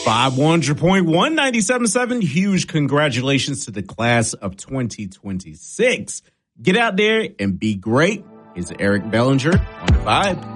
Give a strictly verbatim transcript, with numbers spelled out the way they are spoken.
five hundred point one ninety-seven point seven. Huge congratulations to the class of twenty twenty-six. Get out there and be great. It's Eric Bellinger on the Vibe.